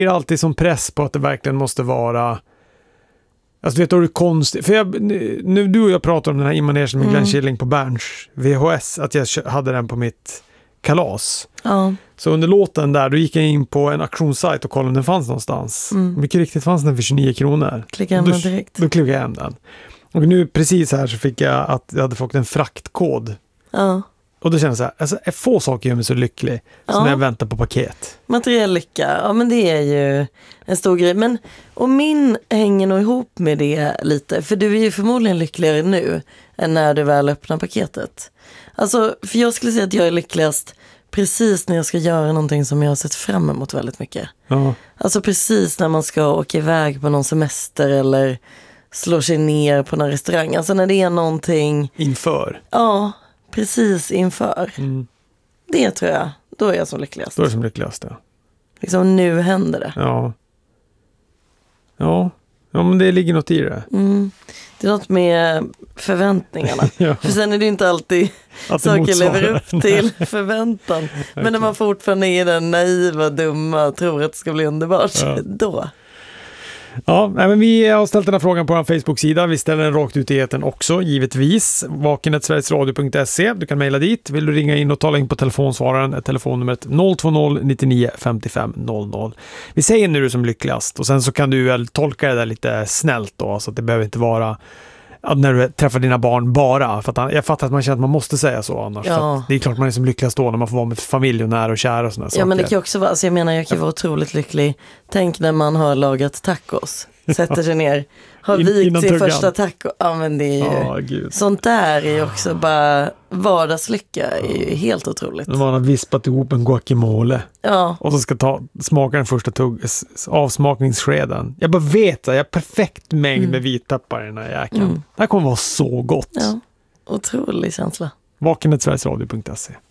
Det är alltid som press på att det verkligen måste vara... Alltså vet du, det är konstigt. För nu du och jag pratar om den här immaneringen med Glenn Killing på Berns VHS. Att jag hade den på mitt kalas. Ja. Så under låten där, då gick jag in på en auktionssajt och kollade om den fanns någonstans. Mycket riktigt fanns den för 29 kronor. Klicka hem den direkt. Då klickade jag hem den. Och nu precis här så fick jag att jag hade fått en fraktkod. Ja. Och då kände jag så här, alltså, få saker gör mig så lycklig som när jag väntar på paket. Materiell lycka, ja men det är ju en stor grej. Och min hänger nog ihop med det lite. För du är ju förmodligen lyckligare nu än när du väl öppnar paketet. Alltså, för jag skulle säga att jag är lyckligast precis när jag ska göra någonting som jag har sett fram emot väldigt mycket. Ja. Alltså precis när man ska åka iväg på någon semester eller slå sig ner på någon restaurang. Alltså när det är någonting... Inför? Ja, precis inför. Det tror jag. Då är jag som lyckligast. Då är jag som lyckligast, ja. Liksom nu händer det. Ja. Ja, men det ligger något i det. Det är något med förväntningarna. Ja. För sen är det inte alltid att saker lever upp till förväntan. Men när man fortfarande är den naiva, dumma och tror att det ska bli underbart, då. Ja, men vi har ställt den här frågan på vår Facebook-sida. Vi ställer den rakt ut i etern också, givetvis. vaken@sverigesradio.se. Du kan mejla dit. Vill du ringa in och tala in på telefonsvararen är telefonnumret 020 99 55 00. Vi säger nu du som lyckligast och sen så kan du väl tolka det där lite snällt då, så att det behöver inte vara när du träffar dina barn bara. För att jag fattar att man känner att man måste säga så annars. Ja. För det är klart man är som lyckligast då när man får vara med familj och nära och kära och sådana saker. Ja, men det kan också vara, alltså jag menar jag kan vara otroligt lycklig. Tänk när man har lagat tacos. Sätter sig ner. Har vikt sin första taco. Ja, men det är ju... sånt där är ju också bara... Vardagslycka är ju helt otroligt. När man har vispat ihop en guacamole. Ja. Och så ska smaka den första avsmakningsskeden. Jag bara vet att jag har perfekt mängd med vitpeppar i den här jäkeln. Det här kommer vara så gott. Ja, otrolig känsla. vaken@sverigesradio.se